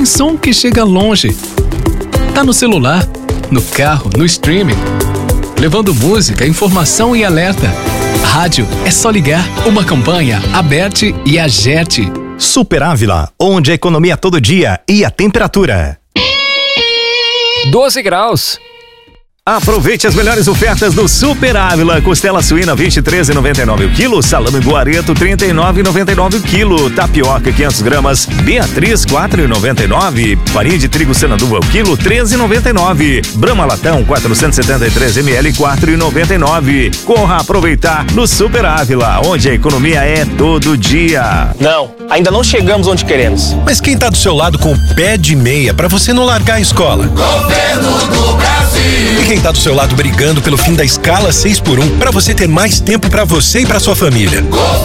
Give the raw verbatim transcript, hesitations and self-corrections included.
tem som que chega longe. Tá no celular, no carro, no streaming, levando música, informação e alerta. Rádio é só ligar. Uma campanha Aberte e Agerte. Super Ávila, onde a economia todo dia e a temperatura. doze graus. Aproveite as melhores ofertas do Super Ávila. Costela suína vinte e três reais e noventa e nove centavos o quilo. Salame guareto trinta e nove reais e noventa e nove centavos o quilo. Tapioca quinhentas gramas Beatriz quatro reais e noventa e nove centavos. Farinha de trigo Senanduva o quilo treze reais e noventa e nove centavos. Brahma Latão quatrocentos e setenta e três mililitros quatro reais e noventa e nove centavos. Corra aproveitar no Super Ávila, onde a economia é todo dia. Não, ainda não chegamos onde queremos. Mas quem tá do seu lado com o pé de meia pra você não largar a escola? Governo do Brasil. E quem tá do seu lado brigando pelo fim da escala seis por um pra você ter mais tempo pra você e pra sua família?